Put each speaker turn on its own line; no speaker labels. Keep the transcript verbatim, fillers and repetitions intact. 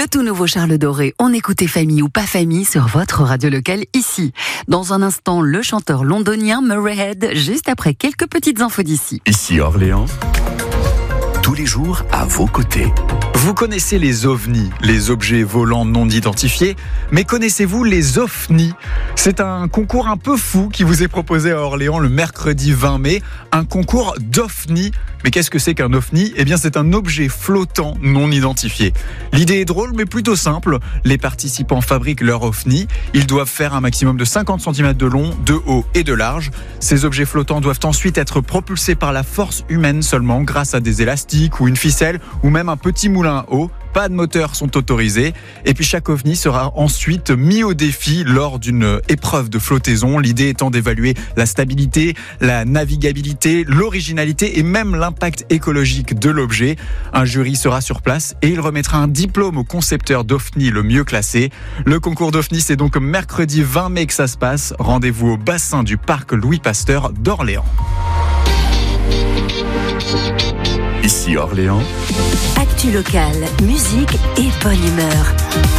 Le tout nouveau Charles Doré, on écoutait Famille ou pas famille sur votre radio locale ici. Dans un instant, le chanteur londonien Murray Head, juste après quelques petites infos d'ici.
Ici Orléans, tous les jours à vos côtés.
Vous connaissez les ovnis, les objets volants non identifiés, mais connaissez-vous les ofnis ? C'est un concours un peu fou qui vous est proposé à Orléans le mercredi vingt mai, un concours d'ofnis. Mais qu'est-ce que c'est qu'un ovni ? Eh bien, c'est un objet flottant non identifié. L'idée est drôle, mais plutôt simple. Les participants fabriquent leur ovni. Ils doivent faire un maximum de cinquante centimètres de long, de haut et de large. Ces objets flottants doivent ensuite être propulsés par la force humaine seulement, grâce à des élastiques ou une ficelle, ou même un petit moulin à eau. Pas de moteurs sont autorisés. Et puis chaque ovni sera ensuite mis au défi lors d'une épreuve de flottaison. L'idée étant d'évaluer la stabilité, la navigabilité, l'originalité et même l'impact écologique de l'objet. Un jury sera sur place et il remettra un diplôme au concepteur d'ovni le mieux classé. Le concours d'ovni, c'est donc mercredi vingt mai que ça se passe. Rendez-vous au bassin du parc Louis Pasteur d'Orléans.
Ici Orléans,
Actu locale, musique et bonne humeur.